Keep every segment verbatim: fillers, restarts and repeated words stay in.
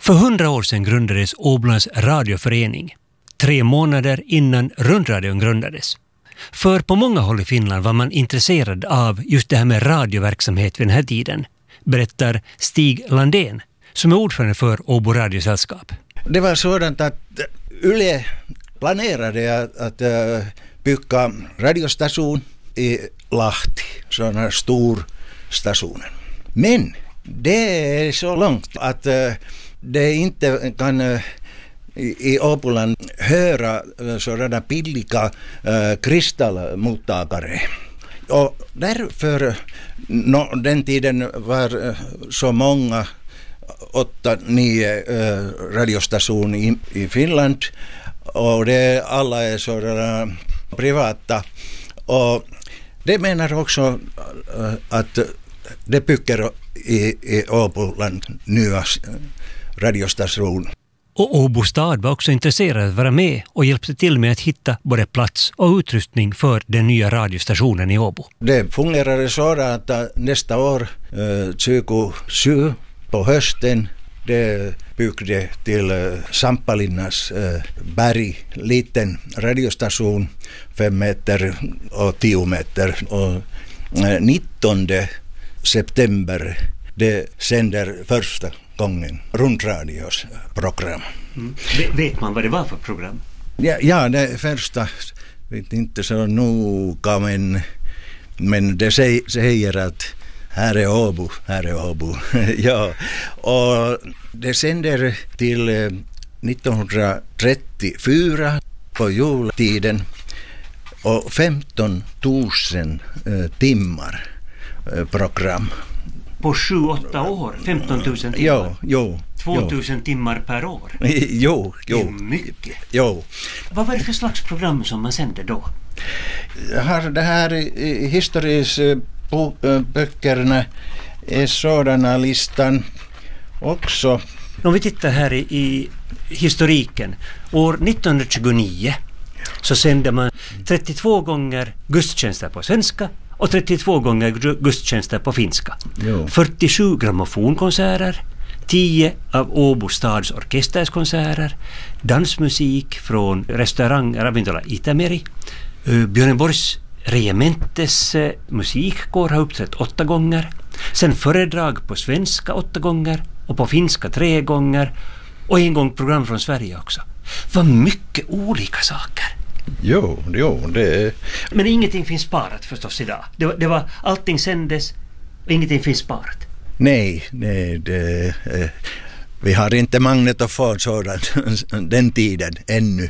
För hundra år sedan grundades Åbolands radioförening, tre månader innan rundradion grundades. För på många håll i Finland var man intresserad av just det här med radioverksamhet vid den här tiden, berättar Stig Landén, som är ordförande för Åbo radiosällskap. Det var sådant att Yle planerade att, att uh, bygga radiostation i Lahti, sån här stor station. Men det är så långt att uh, det inte kan uh, i, i Åboland höra uh, sådana billiga uh, kristallmottagare. Och därför, no, den tiden var uh, så många, åtta, nio uh, radiostationer i, i Finland, och det alla är sådana privata. Och det menar också uh, att det bygger i, i Åboland nya radiostation. Och Åbo stad var också intresserad att vara med och hjälpte till med att hitta både plats och utrustning för den nya radiostationen i Åbo. Det fungerade så att nästa år, uh, tjugosju på hösten, det byggde till uh, Sampalinnas uh, berg, liten radiostation, fem meter och tio meter. Och uh, nittonde september det sänder första gången rundradios program. Mm. Vet man vad det var för program? Ja, ja det första, vet inte så noga, men, men det säger att här är Åbo, här är Åbo. Ja, och det sänder till nittonhundratrettiofyra på jultiden och femton tusen eh, timmar eh, program. På sju åtta år, femton tusen timmar? Jo, jo. två tusen timmar per år? Jo, jo. Det är mycket. Jo. Vad var det för slags program som man sände då? Har det här historiska böckerna är sådana listan också. Om vi tittar här i, i historiken. År nittonhundratjugonio så sände man trettiotvå gånger gudstjänster på svenska och trettiotvå gånger gudstjänster på finska. Jo. fyrtiosju grammofonkonserter, tio av Åbo stads orkesterskonserter, dansmusik från restaurang Ravintola Itämeri, Björneborgs regementes musikkår har uppträtt åtta gånger, sen föredrag på svenska åtta gånger och på finska tre gånger och en gång program från Sverige också. Vad mycket olika saker. Jo, jo, det... Men ingenting finns sparat förstås idag. Det var, det var allting sändes och ingenting finns sparat. Nej, nej, det, eh, vi har inte magnetofon sådant den tiden ännu.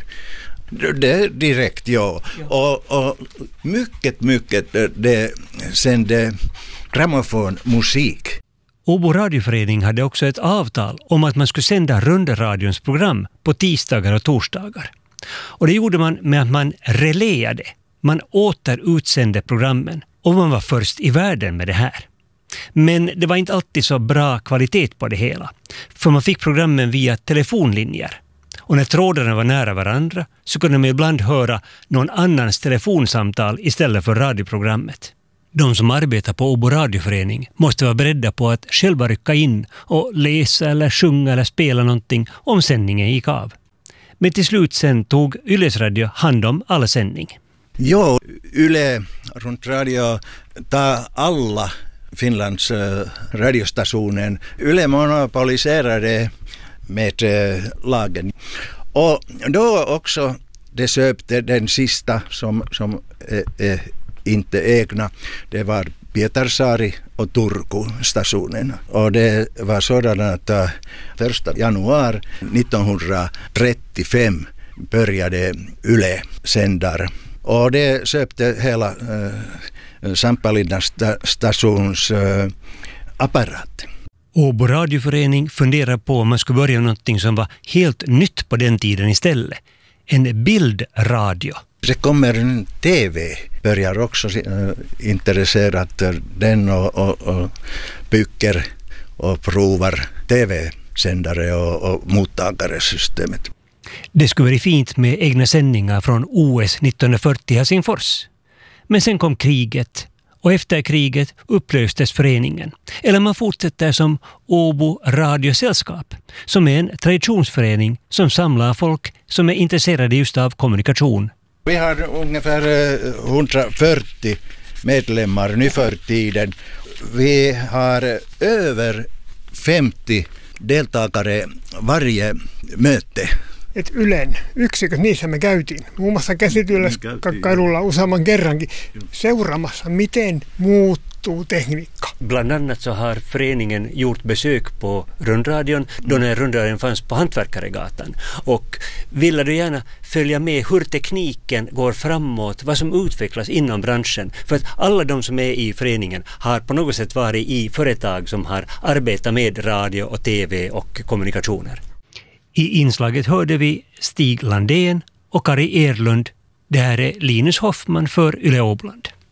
Det direkt, ja. ja. Och, och mycket, mycket det sände grammofonmusik. Åbo radioförening hade också ett avtal om att man skulle sända rundradions program på tisdagar och torsdagar. Och det gjorde man med att man reläade. Man återutsände programmen och man var först i världen med det här. Men det var inte alltid så bra kvalitet på det hela. För man fick programmen via telefonlinjer. Och när trådarna var nära varandra så kunde man ibland höra någon annans telefonsamtal istället för radioprogrammet. De som arbetar på Åbo radioförening måste vara beredda på att själva rycka in och läsa eller sjunga eller spela någonting om sändningen gick av. Men till slut sen tog Yles radio hand om all sändning. Jo, Yle runt radio tar alla Finlands uh, radiostationen. Yle monopoliserade med uh, lagen. Och då också det köpte den sista som, som uh, uh, inte egna. Det var Pietarsaari och Turku stationen. Och det var sådana att uh, första januari nittonhundratrettiofem började Yle sändar. Och det köpte hela uh, Sampalinnas stations uh, apparat. Åbo radioförening funderar på om man skulle börja någonting som var helt nytt på den tiden istället. En bildradio. Det kommer en tv, börjar också uh, intresserat den och, och, och bygger och provar tv-sändare och, och mottagaresystemet. Det skulle vara fint med egna sändningar från O S nittonhundrafyrtio i Helsingfors. Men sen kom kriget Och efter kriget upplöstes föreningen. Eller man fortsätter som Åbo radiosällskap, som är en traditionsförening som samlar folk som är intresserade just av kommunikation. Vi har ungefär hundrafyrtio medlemmar nu för tiden. Vi har över femtio deltagare varje möte. Et Ylen yksiköt, niissä me käytiin. Muun muassa Käsityöläiskadulla useamman kerrankin seuraamassa, miten muuttuu tekniikka. Bland annat så har föreningen gjort besök på rundradion då när rundradion fanns på Hantverkaregatan. Och ville du gärna följa med hur tekniken går framåt, vad som utvecklas inom branschen. För att alla de som är i föreningen har på något sätt varit i företag som har arbetat med radio och tv och kommunikationer. I inslaget hörde vi Stig Landén och Kari Erlund. Det här är Linus Hoffman för Yle Åboland.